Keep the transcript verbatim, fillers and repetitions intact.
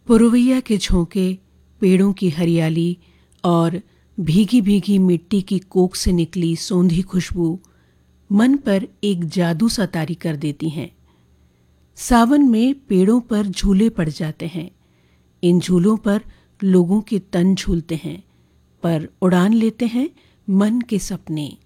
पुरवैया के झोंके, पेड़ों की हरियाली और भीगी भीगी मिट्टी की कोख से निकली सोंधी खुशबू मन पर एक जादू सा तारी कर देती हैं। सावन में पेड़ों पर झूले पड़ जाते हैं। इन झूलों पर लोगों के तन झूलते हैं, पर उड़ान लेते हैं मन के सपने।